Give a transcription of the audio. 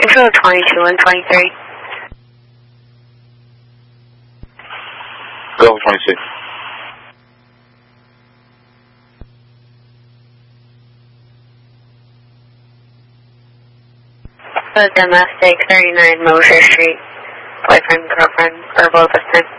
Control 22 and 23. Go 26. Domestic 39 Mosher Street. Boyfriend, girlfriend, or both of them.